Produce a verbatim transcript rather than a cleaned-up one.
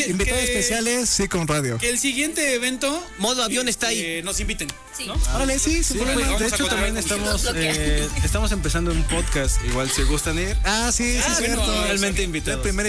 si- Invitados que- especiales, sí, con radio. Que el siguiente evento. Modo avión está ahí. eh, nos inviten. Sí. ¿no? Órale, sí, sin Sí, problema. vamos de a hecho cotorrear también con estamos ustedes. eh, estamos empezando un podcast, igual si gustan ir, Ah, sí, sí, Ah, es bueno, cierto. realmente invitados. La primera